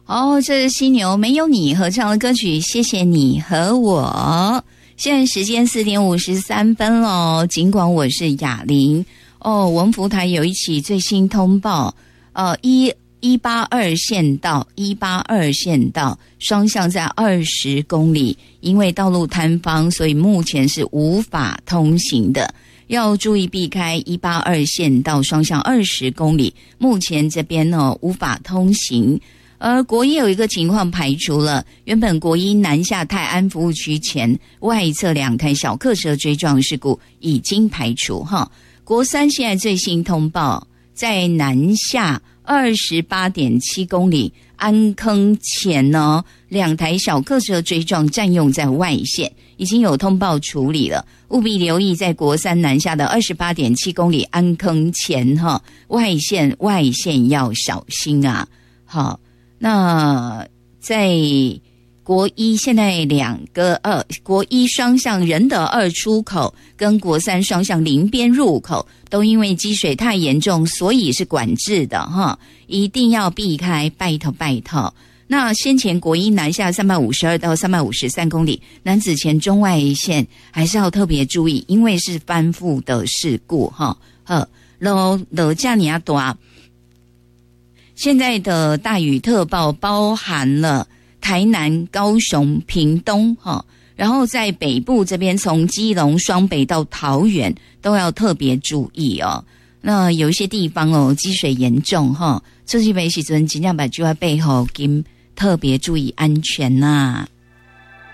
哦，这是犀牛没有你合唱的歌曲，谢谢你和我。现在时间4点53分咯，尽管我是雅玲哦，文福台有一起最新通报，182县道双向在20公里，因为道路坍方，所以目前是无法通行的，要注意避开182县道双向20公里，目前这边无法通行。而国一有一个情况排除了，原本国一南下泰安服务区前外侧2台小客车追撞事故已经排除哈。国三现在最新通报，在南下28.7公里安坑前2台小客车追撞占用在外线，已经有通报处理了，务必留意在国三南下的28.7公里安坑前外线要小心啊。好，那在国一现在国一双向仁德2出口跟国三双向林边入口都因为积水太严重，所以是管制的哈，一定要避开，拜托。那先前国一南下352到353公里南子前中外线还是要特别注意，因为是翻覆的事故哈。落加尼亚多，现在的大雨特报包含了台南、高雄、屏东然后在北部这边从基隆、双北到桃园都要特别注意哦。那有一些地方积水严重出去的时候真的要把就要背后跟特别注意安全啊。